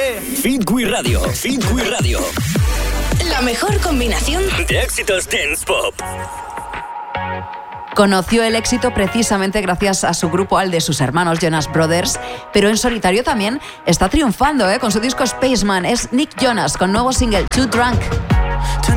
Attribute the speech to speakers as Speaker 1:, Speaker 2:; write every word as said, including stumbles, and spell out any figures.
Speaker 1: de
Speaker 2: Fit We Radio. Fit We Radio.
Speaker 3: La mejor combinación
Speaker 2: de éxitos dance pop.
Speaker 4: Conoció el éxito precisamente gracias a su grupo, al de sus hermanos Jonas Brothers, pero en solitario también está triunfando, ¿eh? Con su disco Spaceman. Es Nick Jonas con nuevo single Too Drunk.